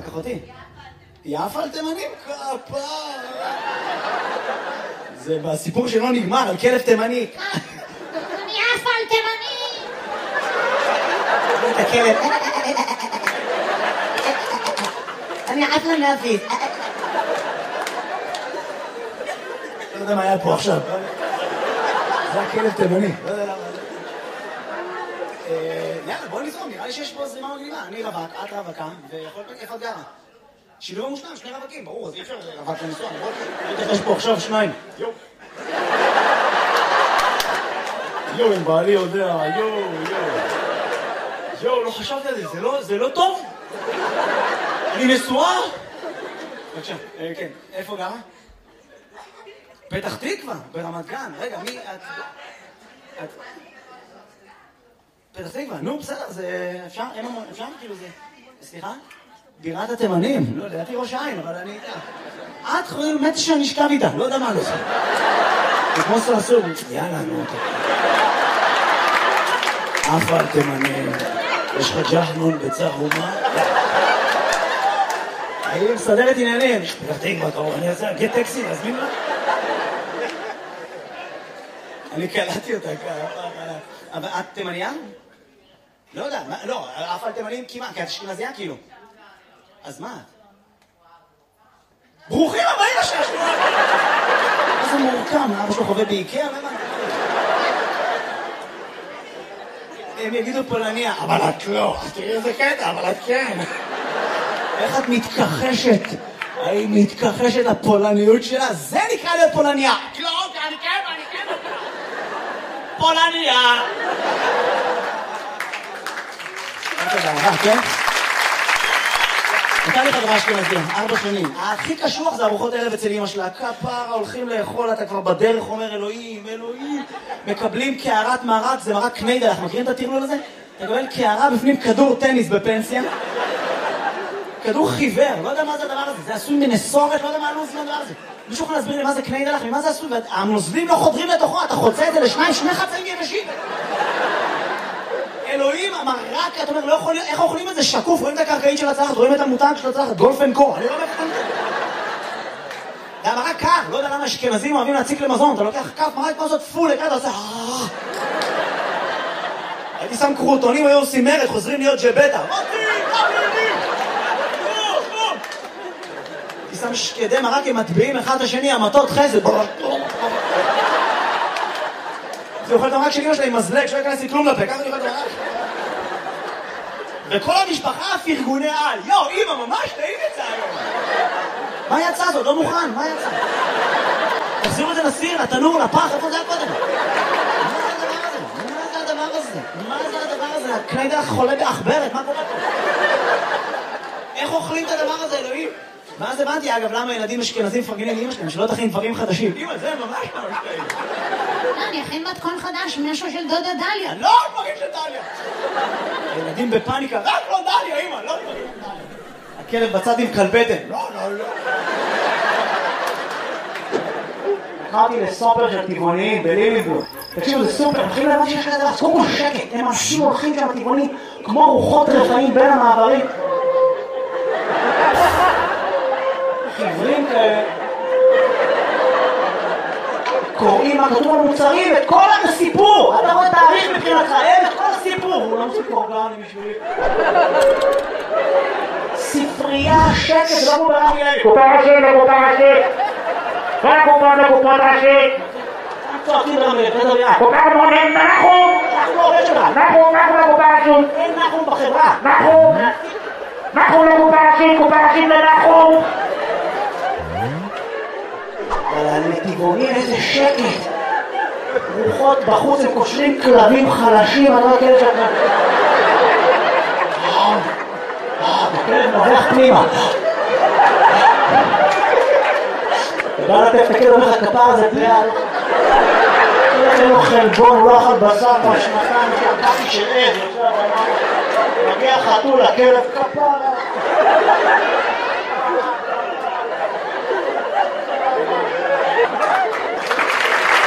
קח אותי. יפה על תימנים? כפה. זה בסיפור שלא נגמר, על כלב תימני. אני יפה על תימני. את הכלב. אני עפה מהפיס. לא יודע מה היה פה עכשיו. זה הכלב תימני. לא יודע למה. יאללה, בוא נזרום, נראה לי שיש פה זרימה מגניבה. אני רווק, את רווקה, ויכול להיות איפה את גרה. שילוב מושלם, שני רווקים, ברור, אז אי אפשר רווק לנסוע, בוא נתרחש פה עכשיו שניים. יואו, אם בעלי יודע, יואו, לא חשבתי על זה, זה לא טוב? אני נשואה? בבקשה, כן, איפה גרה? פתח תקווה, ברמת גן, רגע, מי את... פתח תקווה, נו בסדר, זה אפשר כאילו זה... סליחה? בירת התימנים, לא, לדעתי ראש העין, אבל אני... את חייל מתי שאני אשכב איתה, לא יודע מה לא עושה. זה כמו סרסור, יאללה, נו, טוב. אף על תימנים, יש לך ג'חנון בצהומה? אני מסדרת עניינים, פתח תקווה, קרוב, אני אעשה, גט טקסי, להזמין לה? אני קלטתי אותה, אבל את תימניה? לא יודע, לא, אף על תימנים כמעט, כי את אשכנזייה כאילו. אז מה? ברוכים הבאים לשש! מה זה מורכב? אבא שלו חווה באיקאה? הם יגידו פולניה, אבל את לא. תראי איזה קטע, אבל את כן. איך את מתכחשת? היא מתכחשת לפולניות שלה? זה נקרא להיות פולניה. לא, אני כן. פולניה. כן? נתן לי חברה אשכנזים, 4 שנים. הכי קשוח זה ארוחות ערב אצל אמא שלה. כפרה, הולכים לאכול, אתה כבר בדרך אומר אלוהים. מקבלים קערת מרק, זה מרק קניידל, אנחנו מכירים את הטרלול הזה? אתה מקבל קערה בפנים כדור טניס בפנסיה. כדור חיוור, לא יודע מה זה הדבר הזה. זה עשוי מנסורת, לא יודע מה הלוז מהדבר הזה. מישהו יכול להסביר לי מה זה קניידל, ממה זה עשוי? והנוזלים לא חודרים לתוכו, אתה חוצה את זה לשניים, 2 חצאים יבשים. אלוהים, המרק, אתה אומר, לא יכול להיות, איך אוכלים את זה שקוף? רואים את הקרקעית של הצלחת, רואים את המותג של הצלחת, גולפן קור, אני לא מבין. זה המרק קר, לא יודע למה אשכנזים אוהבים להציק למזון, אתה לוקח כף מרק כמו זאת פול, אתה עושה... הייתי שם קרוטונים, היו עושים מרד, חוזרים להיות ג'בטה. הייתי שם שקדי מרק, הם מטביעים אחד השני, המטות חסד. זה אוכל את המרק של אמא שלה עם מזלג, שלא יכנס לי כלום לפה, ככה אני אוכל את המרק. וכל המשפחה פרגוני על. יואו, אמא, ממש טעים את זה היום. מה יצא זאת? לא מוכן, מה יצא? תחזירו את זה לסיר, לתנור, לפח, איפה זה היה קודם? מה זה הדבר הזה? הקניידל חולה באחברת, מה קורה פה? איך אוכלים את הדבר הזה, אלוהים? ואז הבנתי, אגב, למה ילדים אשכנזים מפרגנים לאמא שלהם, שלא תכין דברים חדשים. אמא, זה ממש טעים. לא, אני אכין מתכון חדש, משהו של דודה דליה. לא, דברים של דליה. ילדים בפאניקה, רק לא דליה, אמא, לא דברים של דליה. הכלב בצד עם כלבטן. לא. קראתי לסופר של טבעוניים בליליבורג. תקשיבו, זה סופר, מתחילים להבין שיש כזה, אז קודם כל שקט, הם אנשים הולכים שם טבעונים כמו רוחות רפאים בין המעברים. חברים כאלה. קוראים מה כתוב על מוצרים, את כל הסיפור. אתה רואה תאריך מבחינתך, את כל הסיפור. הוא לא מוסיף אורגני בשבילי. ספרייה, שקט, זה לא כמו ברמי לוי. קופה ראשית. קופה ראשית. צועקים ברמי לוי, זה דברייה. קופה מונים, נחום. אנחנו לא עובד שלך. נחום לקופה ראשית. אין נחום בחברה. נחום לקופה ראשית לנחום. אבל לטבעונים איזה שקט. רוחות בחוץ, הם קושרים כלבים חלשים, אני לא הכלב שלכם. הכלב נובח פנימה. ובא לטף את הכלב אומר לך, כפר הזה פליאל. אין לו חלבון, הוא לא אכל בשר כבר 2 שעקתי של עד. מגיע חתול, הכלב כפר.